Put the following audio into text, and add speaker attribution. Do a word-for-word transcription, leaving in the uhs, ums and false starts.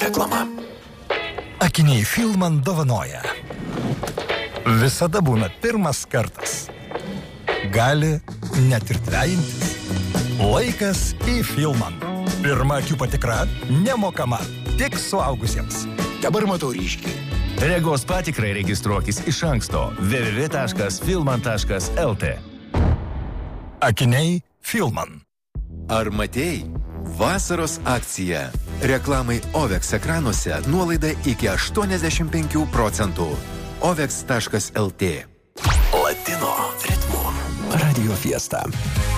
Speaker 1: Reklama.
Speaker 2: Akiniai Filman dovanoja. Visada būna pirmas kartas. Gali net ir dvejintis. Laikas į Filman. Pirma akių patikra nemokama, tik suaugusiems.
Speaker 1: Dabar matau ryškiai.
Speaker 3: Regos patikrai registruokis iš anksto w w w taškas filman taškas l t.
Speaker 2: Akiniai Filman.
Speaker 4: Ar matei? Vasaros akcija. Reklamai Ovex ekranuose nuolaida iki aštuoniasdešimt penkių procentų. ovex taškas l t.
Speaker 1: Latino ritmu. Radio Fiesta.